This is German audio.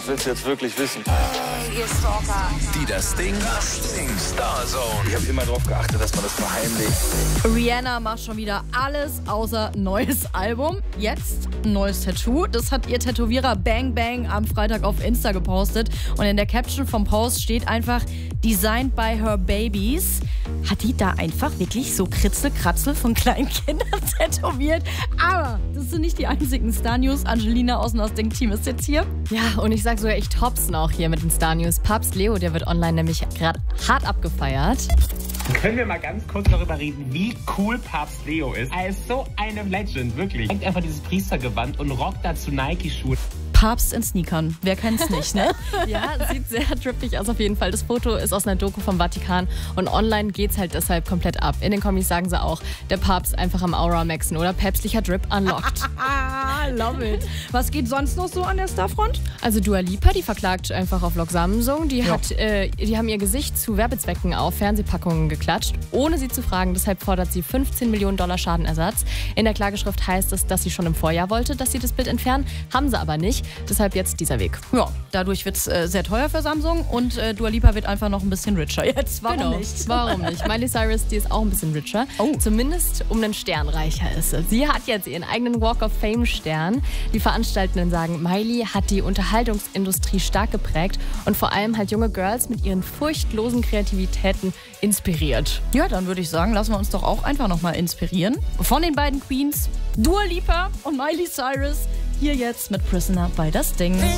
Das willst du jetzt wirklich wissen. Ihr Stalker. Die das Ding Starzone. Ich habe immer darauf geachtet, dass man das verheimlicht. Rihanna macht schon wieder alles außer neues Album. Jetzt ein neues Tattoo. Das hat ihr Tätowierer Bang Bang am Freitag auf Insta gepostet. Und in der Caption vom Post steht einfach Designed by her babies. Hat die da einfach wirklich so Kritzelkratzel von kleinen Kindern tätowiert? Aber das sind nicht die einzigen Star-News. Angelina aus dem Team ist jetzt hier. Ja, und ich sag sogar, ich tops noch hier mit den Star-News. Papst Leo, der wird online nämlich gerade hart abgefeiert. Können wir mal ganz kurz darüber reden, wie cool Papst Leo ist? Er ist so eine Legend, wirklich. Er trägt einfach dieses Priestergewand und rockt dazu Nike-Schuhe. Papst in Sneakern. Wer kennt's nicht, ne? Ja, sieht sehr trippig aus auf jeden Fall. Das Foto ist aus einer Doku vom Vatikan und online geht's halt deshalb komplett ab. In den Kommis sagen sie auch, der Papst einfach am Aura maxen oder päpstlicher Drip unlocked. Love it. Was geht sonst noch so an der Starfront? Also Dua Lipa, die verklagt einfach auf Vlog Samsung. Die haben ihr Gesicht zu Werbezwecken auf Fernsehpackungen geklatscht, ohne sie zu fragen. Deshalb fordert sie $15 Millionen Schadenersatz. In der Klageschrift heißt es, dass sie schon im Vorjahr wollte, dass sie das Bild entfernen. Haben sie aber nicht. Deshalb jetzt dieser Weg. Ja, dadurch wird es sehr teuer für Samsung und Dua Lipa wird einfach noch ein bisschen richer jetzt. Warum nicht? Warum nicht? Miley Cyrus, die ist auch ein bisschen richer. Oh. Zumindest um einen Stern reicher ist sie. Sie hat jetzt ihren eigenen Walk of Fame Stern. Die Veranstaltenden sagen, Miley hat die Unterhaltungsindustrie stark geprägt und vor allem halt junge Girls mit ihren furchtlosen Kreativitäten inspiriert. Ja, dann würde ich sagen, lassen wir uns doch auch einfach nochmal inspirieren. Von den beiden Queens, Dua Lipa und Miley Cyrus, hier jetzt mit Prisoner bei das Ding.